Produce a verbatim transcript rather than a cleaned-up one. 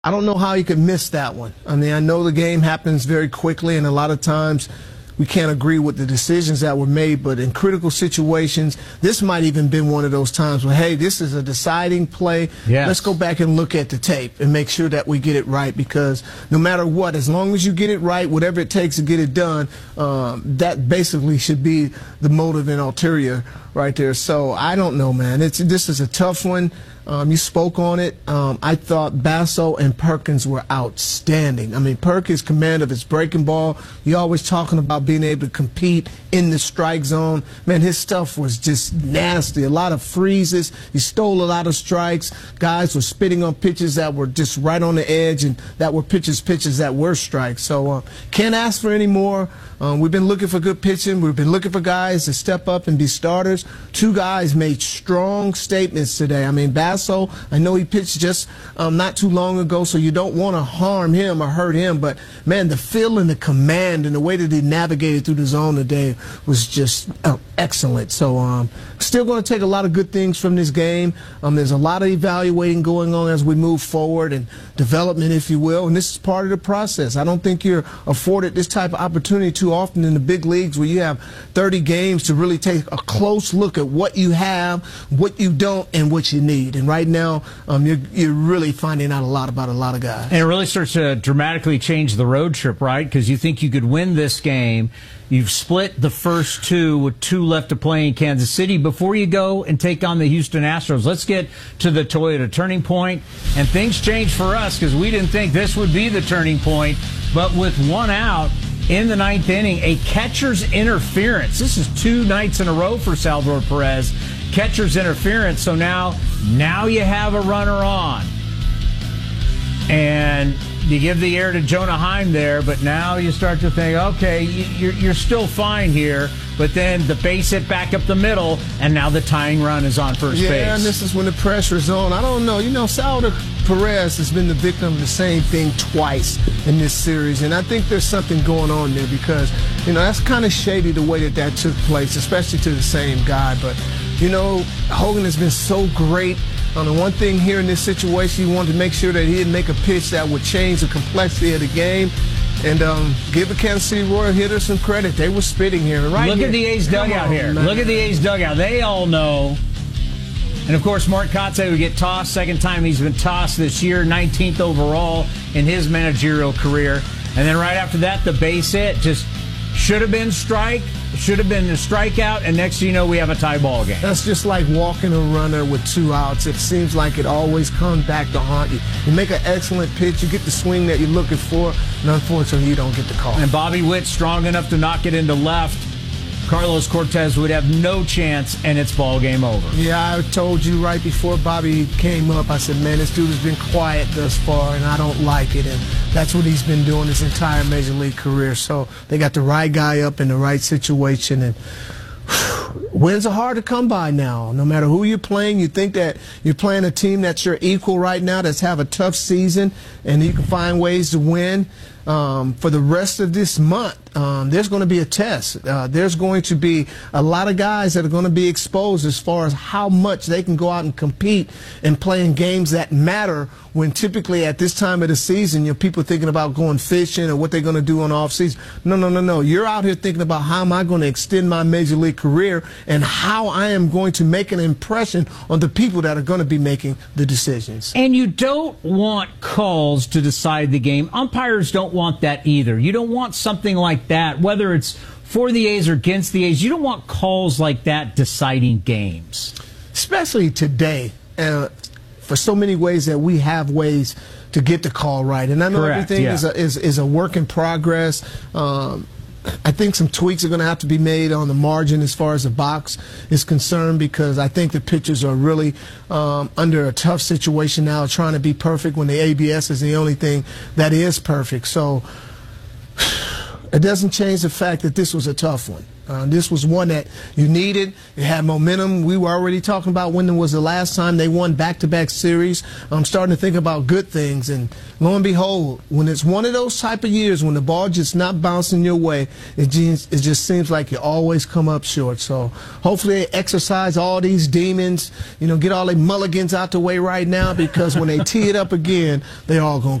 I don't know how you could miss that one. I mean, I know the game happens very quickly, and a lot of times we can't agree with the decisions that were made, but in critical situations, this might even been one of those times where, hey, this is a deciding play. Yes. Let's go back and look at the tape and make sure that we get it right, because no matter what, as long as you get it right, whatever it takes to get it done, um, that basically should be the motive and ulterior right there. So I don't know, man. It's this is a tough one. Um, you spoke on it. Um, I thought Basso and Perkins were outstanding. I mean, Perkins' command of his breaking ball. You're always talking about being able to compete in the strike zone. Man, his stuff was just nasty. A lot of freezes. He stole a lot of strikes. Guys were spitting on pitches that were just right on the edge, and that were pitches, pitches that were strikes. So uh, can't ask for any more. Um, we've been looking for good pitching. We've been looking for guys to step up and be starters. Two guys made strong statements today. I mean, Basso, I know he pitched just um, not too long ago, so you don't want to harm him or hurt him. But, man, the feel and the command and the way that he navigated through the zone today was just uh, excellent. So um, still going to take a lot of good things from this game. Um, there's a lot of evaluating going on as we move forward, and development, if you will. And this is part of the process. I don't think you're afforded this type of opportunity too often in the big leagues, where you have thirty games to really take a close look at what you have, what you don't, and what you need. And right now, um, you're, you're really finding out a lot about a lot of guys. And it really starts to dramatically change the road trip, right? Because you think you could win this game. You've split the first two with two left to play in Kansas City before you go and take on the Houston Astros. Let's get to the Toyota turning point. And things changed for us because we didn't think this would be the turning point. But with one out in the ninth inning, a catcher's interference. This is two nights in a row for Salvador Perez. Catcher's interference. So now, now you have a runner on. And you give the air to Jonah Heim there, but now you start to think, okay, you're, you're still fine here. But then the base hit back up the middle, and now the tying run is on first yeah, base. Yeah, and this is when the pressure is on. I don't know. You know, Salvador Perez has been the victim of the same thing twice in this series, and I think there's something going on there because, you know, that's kind of shady the way that that took place, especially to the same guy. But, you know, Hogan has been so great. On the one thing here in this situation, he wanted to make sure that he didn't make a pitch that would change the complexity of the game. And um, give the Kansas City Royal hitters some credit. They were spitting here. Right Look here. at the A's dugout on, here. Man. Look at the A's dugout. They all know. And, of course, Mark Kotsay would get tossed. Second time he's been tossed this year, nineteenth overall in his managerial career. And then right after that, the base hit. Just should have been strike, should have been a strikeout, and next thing you know, we have a tie ball game. That's just like walking a runner with two outs. It seems like it always comes back to haunt you. You make an excellent pitch, you get the swing that you're looking for, and unfortunately, you don't get the call. And Bobby Witt strong enough to knock it into left. Carlos Cortez would have no chance, and it's ball game over. Yeah, I told you right before Bobby came up, I said, man, this dude has been quiet thus far, and I don't like it. And that's what he's been doing his entire Major League career. So they got the right guy up in the right situation, and wins are hard to come by now. No matter who you're playing, you think that you're playing a team that's your equal right now, that's have a tough season, and you can find ways to win. Um, for the rest of this month, um, there's going to be a test. Uh, there's going to be a lot of guys that are going to be exposed as far as how much they can go out and compete and play in games that matter, when typically at this time of the season, you know, people thinking about going fishing or what they're going to do on off season. No, no, no, no. You're out here thinking about how am I going to extend my Major League career and how I am going to make an impression on the people that are going to be making the decisions. And you don't want calls to decide the game. Umpires don't want that either. You don't want something like that, whether it's for the A's or against the A's. You don't want calls like that deciding games. Especially today, uh, for so many ways that we have ways to get the call right. And I know Correct, everything yeah. is, a, is, is a work in progress. Um, I think some tweaks are going to have to be made on the margin as far as the box is concerned, because I think the pitchers are really um, under a tough situation now, trying to be perfect when the A B S is the only thing that is perfect. So It doesn't change the fact that this was a tough one. Uh, this was one that you needed. It had momentum. We were already talking about when was the last time they won back-to-back series. I'm starting to think about good things, and lo and behold, when it's one of those type of years when the ball just not bouncing your way, it just, it just seems like you always come up short. So hopefully they exercise all these demons, you know, get all their mulligans out the way right now, because when they tee it up again, they all going to